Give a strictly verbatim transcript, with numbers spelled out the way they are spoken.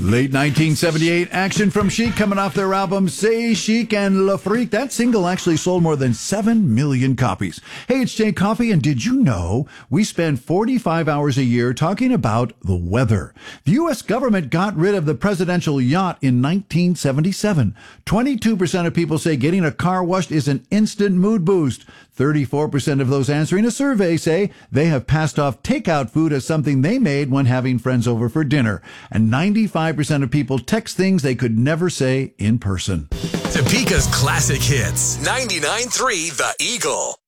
Late nineteen seventy-eight action from Chic coming off their album C'est Chic and Le Freak. That single actually sold more than seven million copies. Hey, it's Jay Coffey, and did you know we spend forty-five hours a year talking about the weather? The U S government got rid of the presidential yacht in nineteen seventy-seven. twenty-two percent of people say getting a car washed is an instant mood boost. thirty-four percent of those answering a survey say they have passed off takeout food as something they made when having friends over for dinner. And ninety-five percent of people text things they could never say in person. Topeka's classic hits. ninety-nine point three The Eagle.